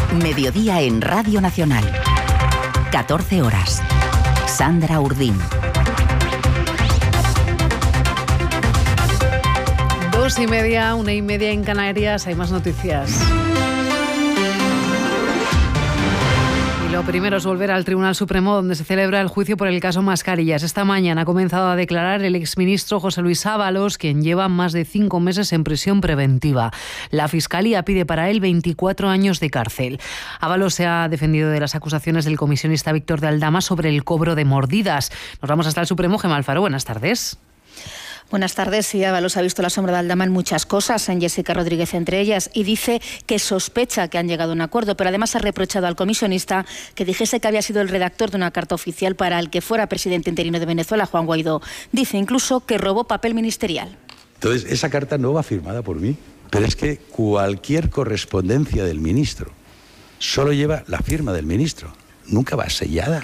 Mediodía en Radio Nacional. 14 horas. Sandra Urdín. 2:30, 1:30 en Canarias. Hay más noticias. Lo primero es volver al Tribunal Supremo, donde se celebra el juicio por el caso Mascarillas. Esta mañana ha comenzado a declarar el exministro José Luis Ábalos, quien lleva más de 5 meses en prisión preventiva. La Fiscalía pide para él 24 años de cárcel. Ábalos se ha defendido de las acusaciones del comisionista Víctor de Aldama sobre el cobro de mordidas. Nos vamos hasta el Supremo. Gemma Alfaro, buenas tardes. Buenas tardes. Sí, Ábalos ha visto la sombra de Aldama en muchas cosas, en Jessica Rodríguez entre ellas, y dice que sospecha que han llegado a un acuerdo, pero además ha reprochado al comisionista que dijese que había sido el redactor de una carta oficial para el que fuera presidente interino de Venezuela, Juan Guaidó. Dice incluso que robó papel ministerial. Entonces, esa carta no va firmada por mí, pero es que cualquier correspondencia del ministro solo lleva la firma del ministro, nunca va sellada.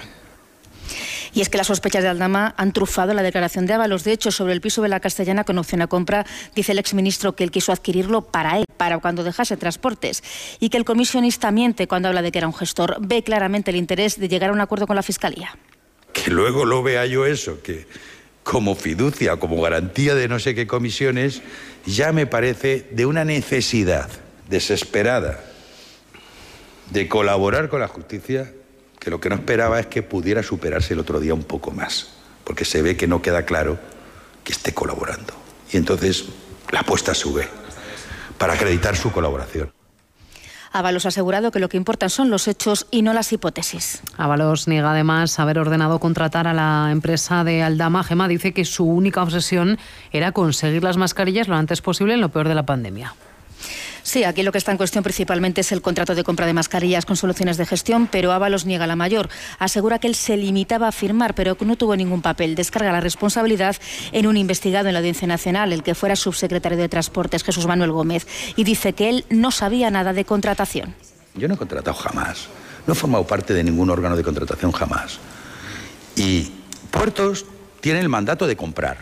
Y es que las sospechas de Aldama han trufado la declaración de Ábalos. De hecho, sobre el piso de la Castellana con opción a compra, dice el exministro que él quiso adquirirlo para él, para cuando dejase Transportes, y que el comisionista miente cuando habla de que era un gestor. Ve claramente el interés de llegar a un acuerdo con la Fiscalía. Que luego lo vea yo eso, que como fiducia, como garantía de no sé qué comisiones, ya me parece de una necesidad desesperada de colaborar con la justicia, que lo que no esperaba es que pudiera superarse el otro día un poco más, porque se ve que no queda claro que esté colaborando. Y entonces la apuesta sube para acreditar su colaboración. Ábalos ha asegurado que lo que importan son los hechos y no las hipótesis. Ábalos niega además haber ordenado contratar a la empresa de Aldama. Gemma dice que su única obsesión era conseguir las mascarillas lo antes posible en lo peor de la pandemia. Sí, aquí lo que está en cuestión principalmente es el contrato de compra de mascarillas con soluciones de gestión, pero Ábalos niega la mayor. Asegura que él se limitaba a firmar, pero que no tuvo ningún papel. Descarga la responsabilidad en un investigado en la Audiencia Nacional, el que fuera subsecretario de Transportes, Jesús Manuel Gómez, y dice que él no sabía nada de contratación. Yo no he contratado jamás, no he formado parte de ningún órgano de contratación jamás. Y Puertos tiene el mandato de comprar,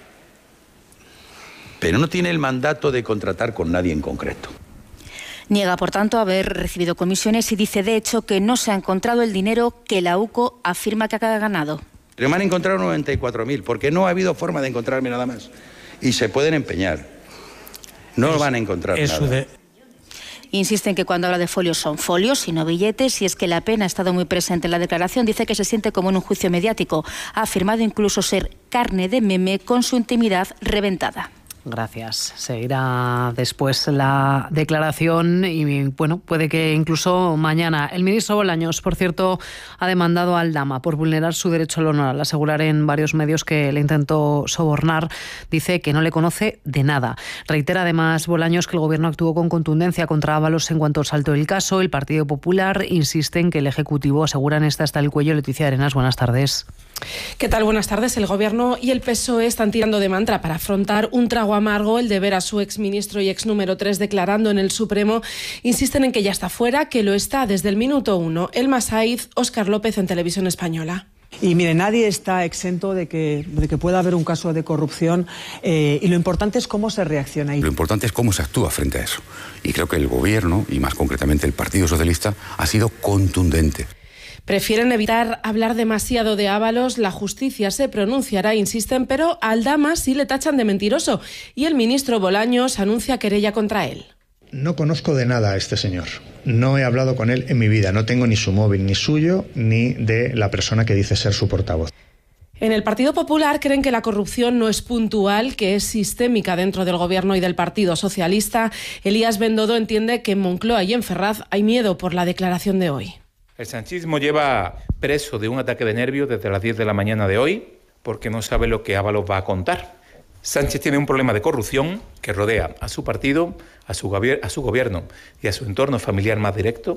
pero no tiene el mandato de contratar con nadie en concreto. Niega, por tanto, haber recibido comisiones y dice, de hecho, que no se ha encontrado el dinero que la UCO afirma que ha ganado. Pero me han encontrado 94.000, porque no ha habido forma de encontrarme nada más. Y se pueden empeñar. No van a encontrar nada. Insisten que cuando habla de folios son folios y no billetes, y es que la pena ha estado muy presente en la declaración. Dice que se siente como en un juicio mediático. Ha afirmado incluso ser carne de meme con su intimidad reventada. Gracias. Seguirá después la declaración y, bueno, puede que incluso mañana. El ministro Bolaños, por cierto, ha demandado a Aldama por vulnerar su derecho al honor. Al asegurar en varios medios que le intentó sobornar, dice que no le conoce de nada. Reitera además Bolaños que el Gobierno actuó con contundencia contra Ábalos en cuanto saltó el caso. El Partido Popular insiste en que el Ejecutivo aseguran está hasta el cuello. Leticia Arenas, buenas tardes. ¿Qué tal? Buenas tardes. El Gobierno y el PSOE están tirando de mantra para afrontar un trago amargo, el de ver a su exministro y ex número 3 declarando en el Supremo. Insisten en que ya está fuera, que lo está desde el minuto 1. Elma Saiz, Óscar López en Televisión Española. Y mire, nadie está exento de que pueda haber un caso de corrupción y lo importante es cómo se reacciona. Lo importante es cómo se actúa frente a eso. Y creo que el Gobierno, y más concretamente el Partido Socialista, ha sido contundente. Prefieren evitar hablar demasiado de Ábalos. La justicia se pronunciará, insisten, pero a Aldama sí le tachan de mentiroso. Y el ministro Bolaños anuncia querella contra él. No conozco de nada a este señor. No he hablado con él en mi vida. No tengo ni su móvil, ni suyo, ni de la persona que dice ser su portavoz. En el Partido Popular creen que la corrupción no es puntual, que es sistémica dentro del Gobierno y del Partido Socialista. Elías Bendodo entiende que en Moncloa y en Ferraz hay miedo por la declaración de hoy. El sanchismo lleva preso de un ataque de nervios desde las 10 de la mañana de hoy porque no sabe lo que Ábalos va a contar. Sánchez tiene un problema de corrupción que rodea a su partido, a su gobierno y a su entorno familiar más directo.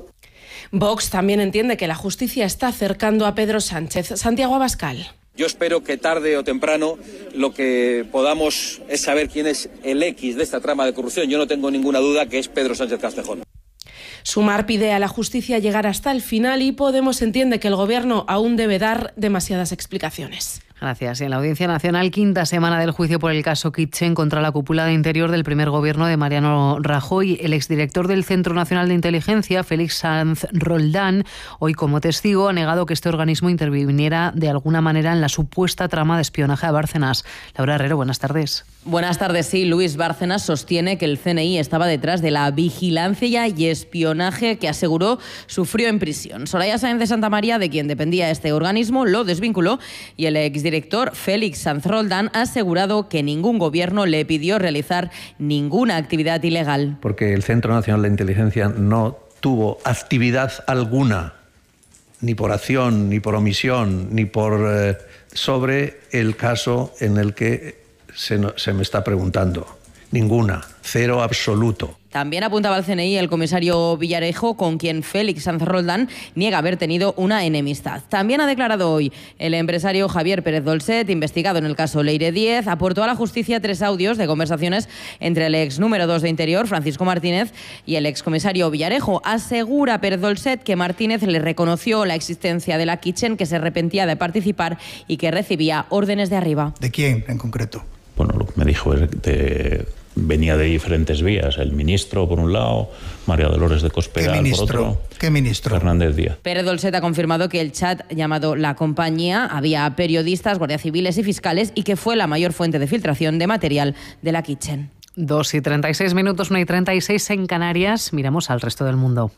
Vox también entiende que la justicia está acercando a Pedro Sánchez. Santiago Abascal. Yo espero que tarde o temprano lo que podamos es saber quién es el X de esta trama de corrupción. Yo no tengo ninguna duda que es Pedro Sánchez Castejón. Sumar pide a la justicia llegar hasta el final y Podemos entiende que el Gobierno aún debe dar demasiadas explicaciones. Gracias. Y en la Audiencia Nacional, quinta semana del juicio por el caso Kitchen contra la cúpula de Interior del primer gobierno de Mariano Rajoy. El exdirector del Centro Nacional de Inteligencia, Félix Sanz Roldán, hoy como testigo ha negado que este organismo interviniera de alguna manera en la supuesta trama de espionaje a Bárcenas. Laura Herrero, buenas tardes. Buenas tardes. Sí, Luis Bárcenas sostiene que el CNI estaba detrás de la vigilancia y espionaje que aseguró sufrió en prisión. Soraya Sáenz de Santamaría, de quien dependía este organismo, lo desvinculó y el exdirector Félix Sanz Roldán ha asegurado que ningún gobierno le pidió realizar ninguna actividad ilegal. Porque el Centro Nacional de Inteligencia no tuvo actividad alguna, ni por acción, ni por omisión, ni por sobre el caso en el que se me está preguntando. Ninguna, cero absoluto. También apuntaba al CNI el comisario Villarejo, con quien Félix Sanz Roldán niega haber tenido una enemistad. También ha declarado hoy el empresario Javier Pérez Dolcet, investigado en el caso Leire 10, aportó a la justicia 3 audios de conversaciones entre el ex número 2 de Interior, Francisco Martínez, y el excomisario Villarejo. Asegura Pérez Dolcet que Martínez le reconoció la existencia de la Kitchen, que se arrepentía de participar y que recibía órdenes de arriba. ¿De quién en concreto? Bueno, lo que me dijo es que venía de diferentes vías. El ministro, por un lado, María Dolores de Cospedal, por otro. ¿Qué ministro? Fernández Díaz. Pérez Dolcet ha confirmado que el chat llamado La Compañía había periodistas, guardias civiles y fiscales y que fue la mayor fuente de filtración de material de la Kitchen. 2:36, 1:36 en Canarias. Miramos al resto del mundo.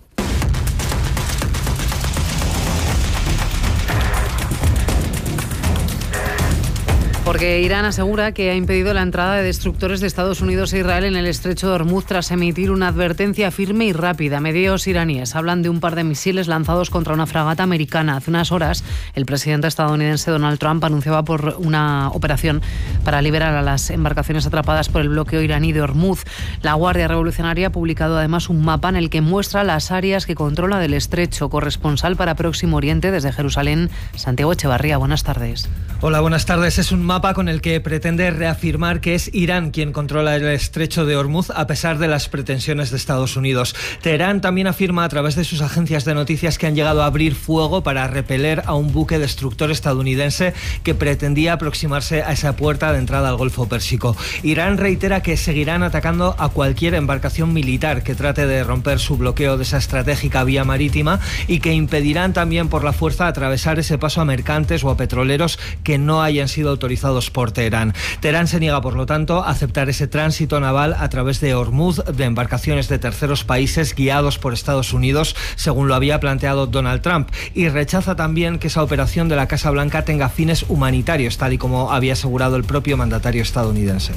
Porque Irán asegura que ha impedido la entrada de destructores de Estados Unidos e Israel en el estrecho de Hormuz tras emitir una advertencia firme y rápida. Medios iraníes hablan de un par de misiles lanzados contra una fragata americana. Hace unas horas, el presidente estadounidense Donald Trump anunciaba por una operación para liberar a las embarcaciones atrapadas por el bloqueo iraní de Hormuz. La Guardia Revolucionaria ha publicado además un mapa en el que muestra las áreas que controla del estrecho. Corresponsal para Próximo Oriente desde Jerusalén, Santiago Echevarría. Buenas tardes. Hola, buenas tardes. Es un mapa con el que pretende reafirmar que es Irán quien controla el estrecho de Hormuz a pesar de las pretensiones de Estados Unidos. Teherán también afirma a través de sus agencias de noticias que han llegado a abrir fuego para repeler a un buque destructor estadounidense que pretendía aproximarse a esa puerta de entrada al Golfo Pérsico. Irán reitera que seguirán atacando a cualquier embarcación militar que trate de romper su bloqueo de esa estratégica vía marítima y que impedirán también por la fuerza atravesar ese paso a mercantes o a petroleros que no hayan sido autorizados por Teherán. Teherán se niega, por lo tanto, a aceptar ese tránsito naval a través de Hormuz de embarcaciones de terceros países guiados por Estados Unidos, según lo había planteado Donald Trump, y rechaza también que esa operación de la Casa Blanca tenga fines humanitarios, tal y como había asegurado el propio mandatario estadounidense.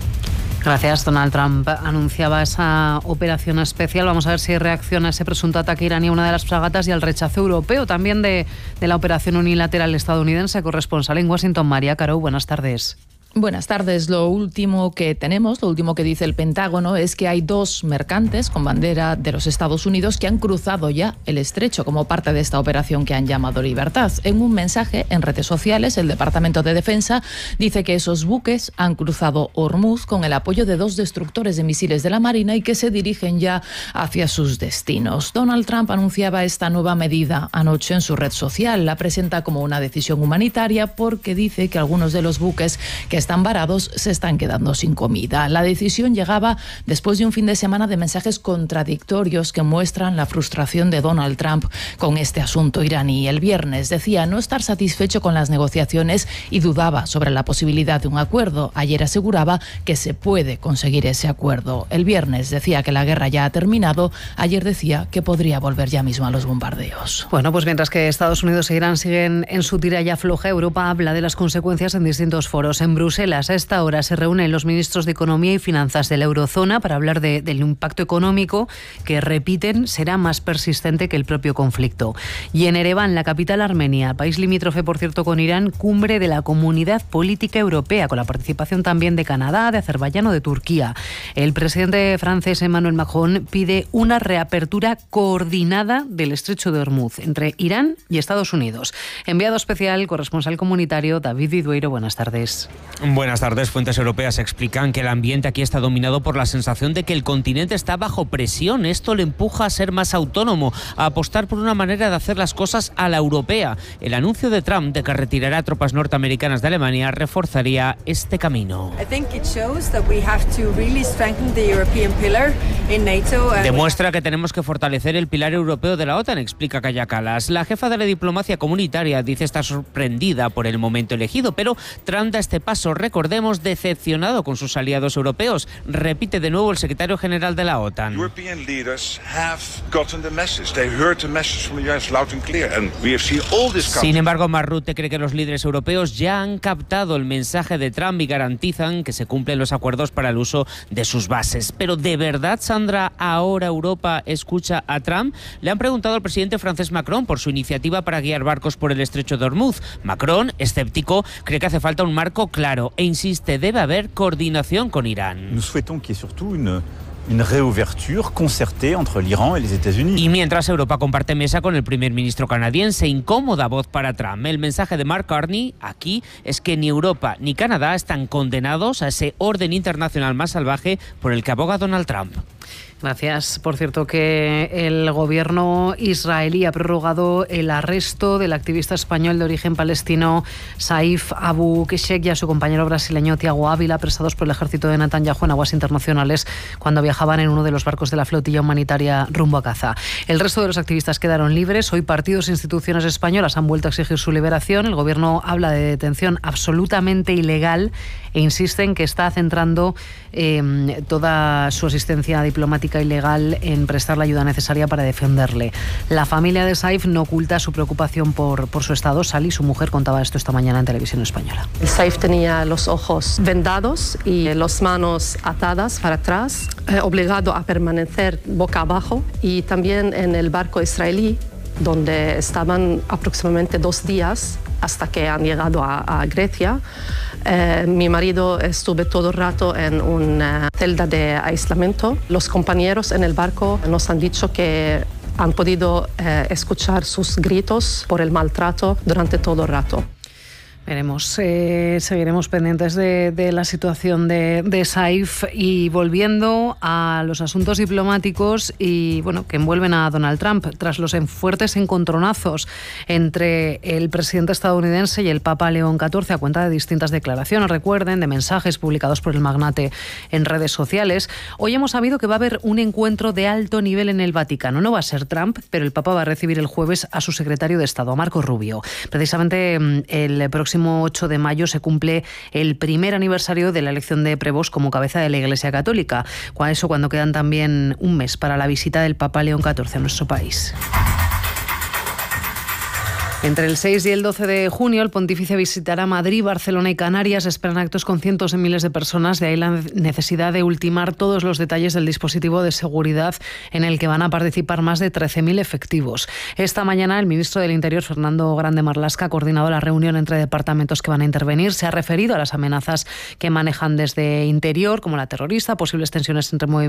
Gracias. Donald Trump anunciaba esa operación especial. Vamos a ver si reacciona ese presunto ataque iraní a una de las fragatas y al rechazo europeo también de la operación unilateral estadounidense. Corresponsal en Washington, María Caro, buenas tardes. Buenas tardes. Lo último que dice el Pentágono es que hay 2 mercantes con bandera de los Estados Unidos que han cruzado ya el estrecho como parte de esta operación que han llamado Libertad. En un mensaje en redes sociales, el Departamento de Defensa dice que esos buques han cruzado Hormuz con el apoyo de 2 destructores de misiles de la Marina y que se dirigen ya hacia sus destinos. Donald Trump anunciaba esta nueva medida anoche en su red social. La presenta como una decisión humanitaria porque dice que algunos de los buques que están varados se están quedando sin comida. La decisión llegaba después de un fin de semana de mensajes contradictorios que muestran la frustración de Donald Trump con este asunto iraní. El viernes decía no estar satisfecho con las negociaciones y dudaba sobre la posibilidad de un acuerdo. Ayer aseguraba que se puede conseguir ese acuerdo. El viernes decía que la guerra ya ha terminado. Ayer decía que podría volver ya mismo a los bombardeos. Bueno, pues mientras que Estados Unidos e Irán siguen en su tiralla floja, Europa habla de las consecuencias en distintos foros. En Bruselas, a esta hora, se reúnen los ministros de Economía y Finanzas de la Eurozona para hablar del impacto económico que, repiten, será más persistente que el propio conflicto. Y en Ereván, la capital armenia, país limítrofe, por cierto, con Irán, cumbre de la Comunidad Política Europea, con la participación también de Canadá, de Azerbaiyán o de Turquía. El presidente francés Emmanuel Macron pide una reapertura coordinada del estrecho de Hormuz entre Irán y Estados Unidos. Enviado especial, corresponsal comunitario David Vidueiro, buenas tardes. Buenas tardes. Fuentes europeas explican que el ambiente aquí está dominado por la sensación de que el continente está bajo presión. Esto le empuja a ser más autónomo, a apostar por una manera de hacer las cosas a la europea. El anuncio de Trump de que retirará tropas norteamericanas de Alemania reforzaría este camino. Demuestra que tenemos que fortalecer el pilar europeo de la OTAN, explica Kaja Kallas. La jefa de la diplomacia comunitaria dice estar sorprendida por el momento elegido, pero Trump da este paso, recordemos, decepcionado con sus aliados europeos. Repite de nuevo el secretario general de la OTAN. Sin embargo, Marrute cree que los líderes europeos ya han captado el mensaje de Trump y garantizan que se cumplen los acuerdos para el uso de sus bases. Pero ¿de verdad, Sandra, ahora Europa escucha a Trump? Le han preguntado al presidente francés Macron por su iniciativa para guiar barcos por el estrecho de Hormuz. Macron, escéptico, cree que hace falta un marco claro e insiste, debe haber coordinación con Irán. Nous souhaitons qu'il y ait surtout une réouverture concertée entre l'Iran et les États-Unis. Y mientras Europa comparte mesa con el primer ministro canadiense, incómoda voz para Trump. El mensaje de Mark Carney aquí es que ni Europa ni Canadá están condenados a ese orden internacional más salvaje por el que aboga Donald Trump. Gracias. Por cierto, que el gobierno israelí ha prorrogado el arresto del activista español de origen palestino Saif Abu Keshek y a su compañero brasileño Tiago Ávila, apresados por el ejército de Netanyahu en aguas internacionales cuando viajaban en uno de los barcos de la flotilla humanitaria rumbo a Gaza. El resto de los activistas quedaron libres. Hoy partidos e instituciones españolas han vuelto a exigir su liberación. El gobierno habla de detención absolutamente ilegal e insiste en que está centrando toda su asistencia diplomática y legal en prestar la ayuda necesaria para defenderle. La familia de Saif no oculta su preocupación por su estado. Sally, su mujer, contaba esto esta mañana en Televisión Española. Saif tenía los ojos vendados y las manos atadas para atrás, obligado a permanecer boca abajo, y también en el barco israelí, donde estaban aproximadamente 2 días hasta que han llegado a Grecia. Mi marido estuvo todo el rato en una celda de aislamiento. Los compañeros en el barco nos han dicho que han podido escuchar sus gritos por el maltrato durante todo el rato. Veremos, seguiremos pendientes de la situación de Saif. Y volviendo a los asuntos diplomáticos y que envuelven a Donald Trump, tras los fuertes encontronazos entre el presidente estadounidense y el Papa León XIV a cuenta de distintas declaraciones, recuerden, de mensajes publicados por el magnate en redes sociales, hoy hemos sabido que va a haber un encuentro de alto nivel en el Vaticano. No va a ser Trump, pero el Papa va a recibir el jueves a su secretario de Estado, a Marco Rubio. Precisamente el próximo 8 de mayo se cumple el primer aniversario de la elección de Prevost como cabeza de la Iglesia Católica. Cuando quedan también un mes para la visita del Papa León XIV a nuestro país. Entre el 6 y el 12 de junio, el pontífice visitará Madrid, Barcelona y Canarias. Esperan actos con cientos de miles de personas, de ahí la necesidad de ultimar todos los detalles del dispositivo de seguridad en el que van a participar más de 13.000 efectivos. Esta mañana, el ministro del Interior, Fernando Grande Marlaska, ha coordinado la reunión entre departamentos que van a intervenir. Se ha referido a las amenazas que manejan desde Interior, como la terrorista, posibles tensiones entre movimientos